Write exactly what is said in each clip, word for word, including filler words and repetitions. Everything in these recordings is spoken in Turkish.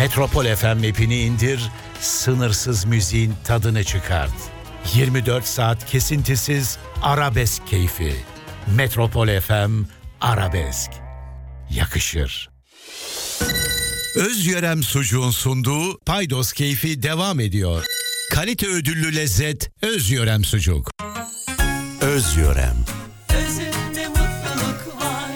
Metropol F M app'ini indir, sınırsız müziğin tadını çıkart. yirmi dört saat kesintisiz arabesk keyfi. Metropol F M Arabesk. Yakışır. Özyörem sucuğun sunduğu Paydos keyfi devam ediyor. Kalite ödüllü lezzet Özyörem sucuk. Özyörem. Özünde mutluluk var.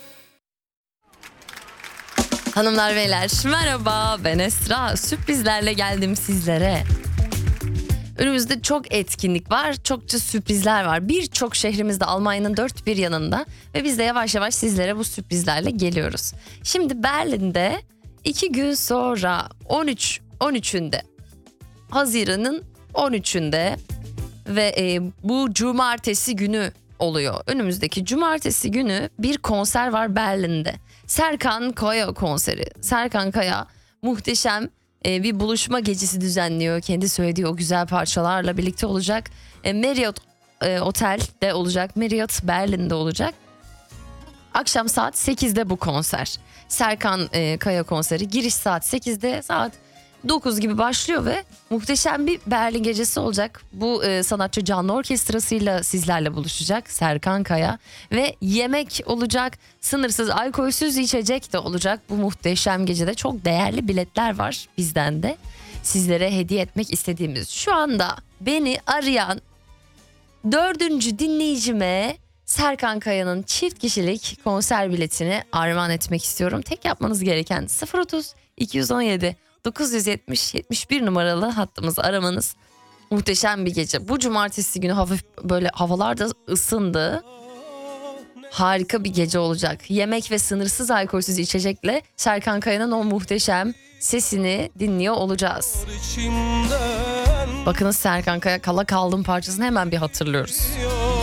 Hanımlar beyler merhaba, ben Esra. Sürprizlerle geldim sizlere. Önümüzde çok etkinlik var, çokça sürprizler var. Birçok şehrimizde, Almanya'nın dört bir yanında ve biz de yavaş yavaş sizlere bu sürprizlerle geliyoruz. Şimdi Berlin'de iki gün sonra on üç on üçünde Haziran'ın on üçünde ve e, bu cumartesi günü oluyor. Önümüzdeki cumartesi günü bir konser var Berlin'de. Serkan Kaya konseri. Serkan Kaya muhteşem e, bir buluşma gecesi düzenliyor. Kendi söylediği o güzel parçalarla birlikte olacak. E, Marriott e, Otel'de olacak. Marriott Berlin'de olacak. Akşam saat sekizde bu konser. Serkan e, Kaya konseri. Giriş saat sekizde, saat dokuz gibi başlıyor ve muhteşem bir Berlin gecesi olacak. Bu e, sanatçı canlı orkestrasıyla sizlerle buluşacak, Serkan Kaya, ve yemek olacak, sınırsız alkolsüz içecek de olacak. Bu muhteşem gecede çok değerli biletler var bizden de sizlere hediye etmek istediğimiz. Şu anda beni arayan dördüncü dinleyicime Serkan Kaya'nın çift kişilik konser biletini armağan etmek istiyorum. Tek yapmanız gereken sıfır otuz iki yüz on yedi dokuz yüz yetmiş yetmiş bir numaralı hattımızı aramanız. Muhteşem bir gece. Bu cumartesi günü hafif böyle havalar da ısındı. Harika bir gece olacak. Yemek ve sınırsız alkolsüz içecekle Serkan Kaya'nın o muhteşem sesini dinliyor olacağız. Bakınız Serkan Kaya, Kala Kaldım parçasını hemen bir hatırlıyoruz.